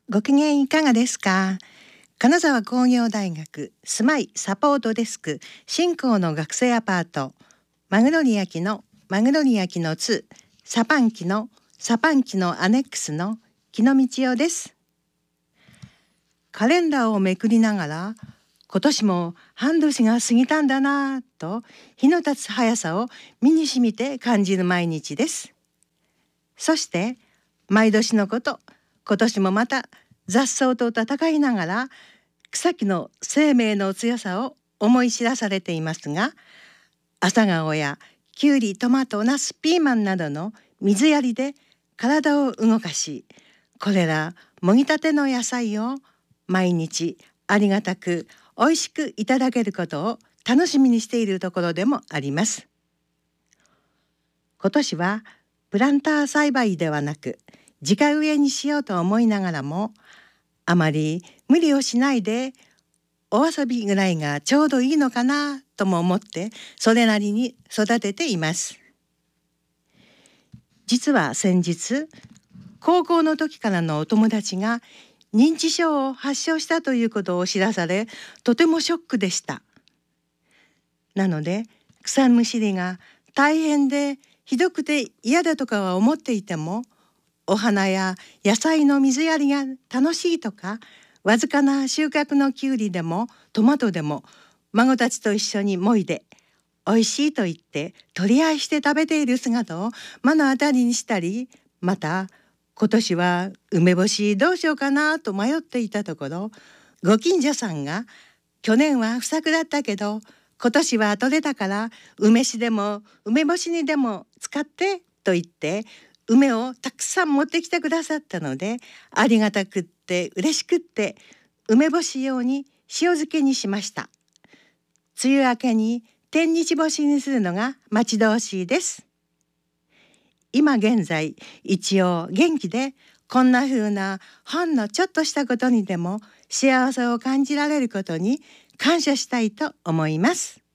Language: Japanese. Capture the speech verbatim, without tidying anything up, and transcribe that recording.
ご機嫌いかがですか？金沢工業大学住まいサポートデスク新興の学生アパートマグノリアキのマグノリアキのにサパンキのサパンキのアネックスの木野道代です。カレンダーをめくりながら今年も半年が過ぎたんだなぁと日の経つ速さを身に染みて感じる毎日です。そして毎年のこと今年もまた雑草と戦いながら草木の生命の強さを思い知らされていますが、朝顔やきゅうり、トマト、ナス、ピーマンなどの水やりで体を動かし、これらもぎたての野菜を毎日ありがたくおいしくいただけることを楽しみにしているところでもあります。今年はプランター栽培ではなく直植えにしようと思いながらも、あまり無理をしないでお遊びぐらいがちょうどいいのかなとも思ってそれなりに育てています。実は先日高校の時からのお友達が認知症を発症したということを知らされ、とてもショックでした。なので草むしりが大変でひどくて嫌だとかは思っていても、お花や野菜の水やりが楽しいとか、わずかな収穫のきゅうりでもトマトでも孫たちと一緒にもいでおいしいと言って取り合いして食べている姿を目の当たりにしたり、また今年は梅干しどうしようかなと迷っていたところ、ご近所さんが去年は不作だったけど今年は取れたから梅酒でも梅干しにでも使ってと言って梅をたくさん持ってきてくださったので、ありがたくって嬉しくって梅干し用に塩漬けにしました。梅雨明けに天日干しにするのが待ち遠しいです。今現在一応元気で、こんな風なほんのちょっとしたことにでも幸せを感じられることに感謝したいと思います。